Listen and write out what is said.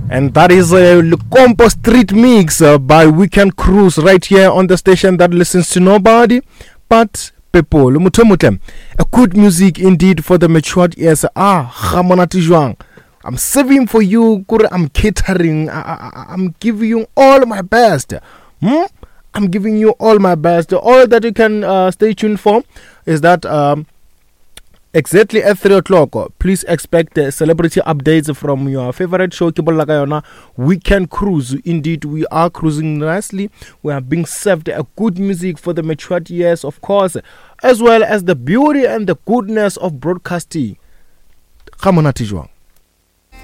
And that is a Lukompo Street Mix by Weekend Cruise right here on the station that listens to nobody but people. A good music indeed for the matured ears. Gamonate jwang. I'm serving for you, I'm catering, I'm giving you all my best. I'm giving you all my best. All that you can stay tuned for is that exactly at 3 o'clock, please expect celebrity updates from your favorite show, Kibolagayona Weekend Cruise. Indeed, we are cruising nicely. We are being served a good music for the matured years, of course, as well as the beauty and the goodness of broadcasting. Gamonate jwang.